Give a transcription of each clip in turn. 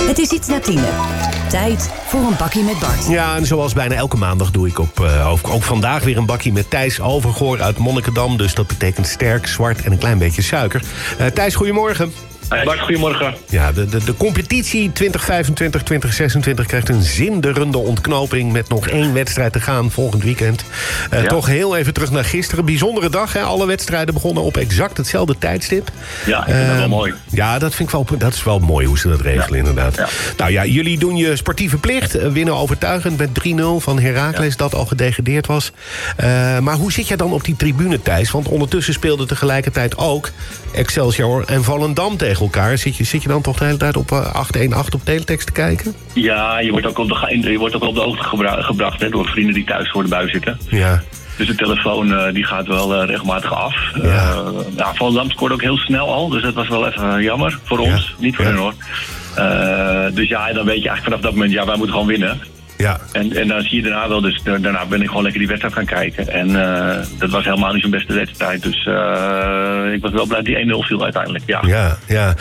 Het is iets na 10:00. Tijd voor een bakkie met Bart. Ja, en zoals bijna elke maandag doe ik ook vandaag weer een bakkie met Thijs Overgoor uit Monnikendam. Dus dat betekent sterk, zwart en een klein beetje suiker. Thijs, goedemorgen. Bart, goedemorgen. Ja, de competitie 2025-2026 krijgt een zinderende ontknoping met nog 1 wedstrijd te gaan volgend weekend. Toch heel even terug naar gisteren. Bijzondere dag, hè? Alle wedstrijden begonnen op exact hetzelfde tijdstip. Ja, ik vind dat wel mooi. Ja, dat is wel mooi hoe ze dat regelen, inderdaad. Ja. Nou ja, jullie doen je sportieve plicht. Winnen overtuigend met 3-0 van Heracles, dat al gedegradeerd was. Maar hoe zit jij dan op die tribune, Thijs? Want ondertussen speelde tegelijkertijd ook Excelsior en Volendam tegen elkaar. Zit je dan toch de hele tijd op 818 op teletext te kijken? Ja, je wordt ook op de hoogte gebracht door vrienden die thuis voor de buis zitten. Ja. Dus de telefoon die gaat wel regelmatig af. Ja. Volendam scoorde ook heel snel al, dus dat was wel even jammer voor ons. Niet voor hen hoor. Dus ja, dan weet je eigenlijk vanaf dat moment, wij moeten gewoon winnen. Ja. En dan zie je daarna wel, dus daarna ben ik gewoon lekker die wedstrijd gaan kijken. En dat was helemaal niet zo'n beste wedstrijd. Dus ik was wel blij dat die 1-0 viel uiteindelijk, ja.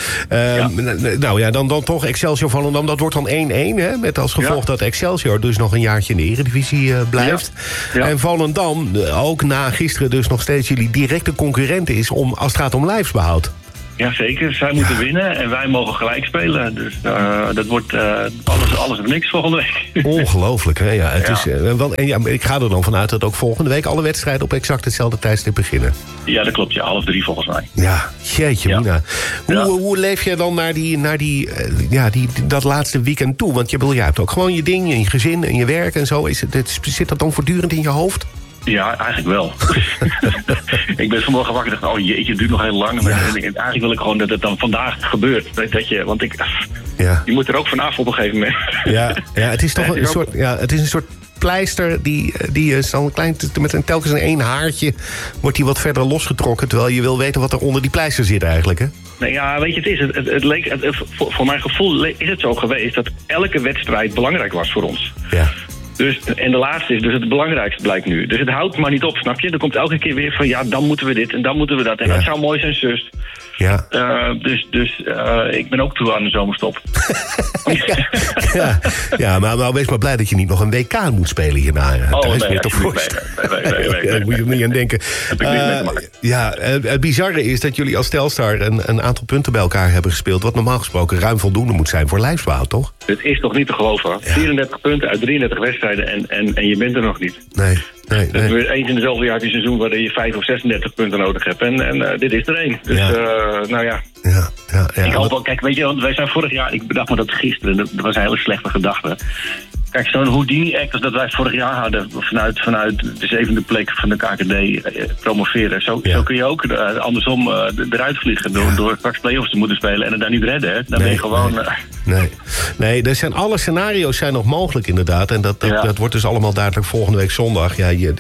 Nou ja, dan toch Excelsior Volendam, dat wordt dan 1-1, hè? Met als gevolg dat Excelsior dus nog een jaartje in de Eredivisie blijft. Ja. En Volendam, ook na gisteren dus nog steeds jullie directe concurrent is als het gaat om lijfsbehoud. Ja, zeker. Zij moeten winnen en wij mogen gelijk spelen. Dus dat wordt alles of niks volgende week. Ongelooflijk, hè? Ja, het is, ik ga er dan vanuit dat ook volgende week alle wedstrijden op exact hetzelfde tijdstip beginnen. Ja, dat klopt. Ja, 2:30 volgens mij. Ja, jeetje, Mina. Hoe leef jij dan naar dat laatste weekend toe? Want jij hebt ook gewoon je ding en je gezin en je werk en zo. Zit dat dan voortdurend in je hoofd? Ja, eigenlijk wel. Ik ben vanmorgen wakker en dacht, oh jeetje, het duurt nog heel lang. Ja. Eigenlijk wil ik gewoon dat het dan vandaag gebeurt. Je moet er ook vanaf op een gegeven moment. Ja, het is toch het is een soort pleister die is dan met telkens in 1 haartje wordt die wat verder losgetrokken, terwijl je wil weten wat er onder die pleister zit eigenlijk, hè? Nee, ja, weet je, het leek, voor mijn gevoel is het zo geweest dat elke wedstrijd belangrijk was voor ons. Ja. Dus, en de laatste is dus het belangrijkste blijkt nu. Dus het houdt maar niet op, snap je? Er komt elke keer weer van, dan moeten we dit en dan moeten we dat. En dat zou mooi zijn, zus. Ja. Dus ik ben ook toe aan de zomerstop. Maar wees maar blij dat je niet nog een WK moet spelen hierna. Nee, daar moet je niet aan denken. Het bizarre is dat jullie als Telstar een aantal punten bij elkaar hebben gespeeld, wat normaal gesproken ruim voldoende moet zijn voor lijfsbehoud, toch? Het is toch niet te geloven. Ja. 34 punten uit 33 wedstrijden en je bent er nog niet. Nee. Dat is weer eens in dezelfde jaar die seizoen waarin je 5 of 36 punten nodig hebt. En dit is er 1. Dus ik hoop wel, kijk, weet je, want wij zijn vorig jaar, ik bedacht me dat gisteren, dat was een hele slechte gedachte. Kijk, zo'n Houdini-act als dat wij vorig jaar hadden, vanuit de 7e plek van de KKD promoveren. Zo kun je ook andersom eruit vliegen door straks play-offs te moeten spelen en het daar niet redden. Hè? Dan ben je gewoon... Nee, alle scenario's zijn nog mogelijk inderdaad. En dat wordt dus allemaal duidelijk volgende week zondag.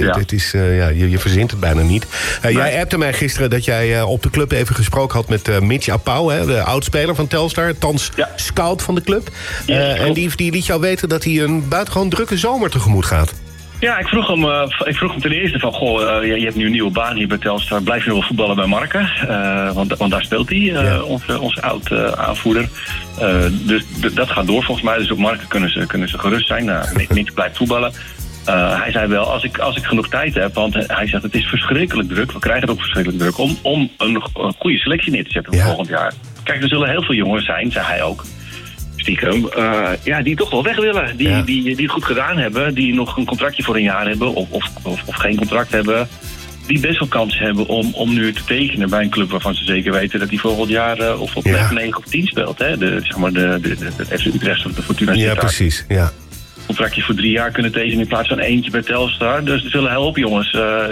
Je verzint het bijna niet. Jij appte mij gisteren dat jij op de club even gesproken had met Mitch Apau, de oudspeler van Telstar, thans scout van de club. En die liet jou weten dat hij een buitengewoon drukke zomer tegemoet gaat. Ja, ik vroeg hem ten eerste van, je hebt nu een nieuwe baan hier bij Telstar. Blijf je nog wel voetballen bij Marken? Want daar speelt hij, onze oud-aanvoerder. Dus dat gaat door volgens mij. Dus op Marken kunnen ze gerust zijn. Niet blijft voetballen. Hij zei wel, als ik genoeg tijd heb, want hij zegt het is verschrikkelijk druk. We krijgen het ook verschrikkelijk druk om een goede selectie neer te zetten voor volgend jaar. Kijk, er zullen heel veel jongens zijn, zei hij ook. Stiekem, die toch wel weg willen. Die het goed gedaan hebben. Die nog een contractje voor een jaar hebben. Of geen contract hebben. Die best wel kans hebben om nu te tekenen bij een club waarvan ze zeker weten dat die volgend jaar of op plek 9 of 10 speelt. Hè? De FC Utrecht of de Fortuna Sittard. Ja, precies. Ja. Contractje voor 3 jaar kunnen tekenen in plaats van eentje bij Telstar. Dus er zullen heel veel jongens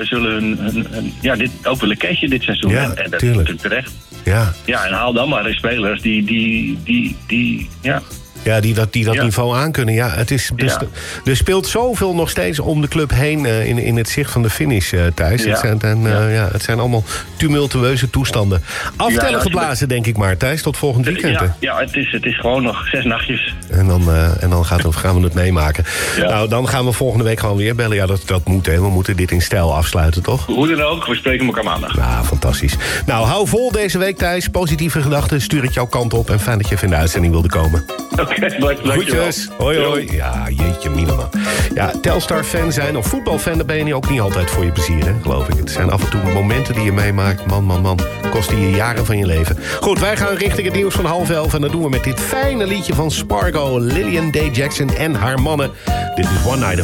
dit ook willen cashen dit seizoen. Ja, en dat is natuurlijk terecht. Ja, en haal dan maar eens spelers die dat niveau aankunnen. Ja, het is, er speelt zoveel nog steeds om de club heen in het zicht van de finish, Thijs. Ja. Het zijn allemaal tumultueuze toestanden. Aftellen geblazen, denk ik maar, Thijs, tot volgend weekend. Het is gewoon nog 6 nachtjes. En dan gaan we het meemaken. Ja. Nou, dan gaan we volgende week gewoon weer bellen. Ja, dat moet, hè. We moeten dit in stijl afsluiten, toch? Hoe dan ook, we spreken elkaar maandag. Ja, fantastisch. Nou, hou vol deze week, Thijs. Positieve gedachten, stuur het jouw kant op. En fijn dat je even in de uitzending wilde komen. Oké, groetjes. Hoi, hoi. Ja, jeetje, Mieleman. Ja, Telstar-fan zijn of voetbalfan, daar ben je ook niet altijd voor je plezier, hè, geloof ik. Het zijn af en toe momenten die je meemaakt. Man. Kosten je jaren van je leven. Goed, wij gaan richting het nieuws van 10:30. En dat doen we met dit fijne liedje van Spargo, Lillian Day Jackson en haar mannen. Dit is One Night of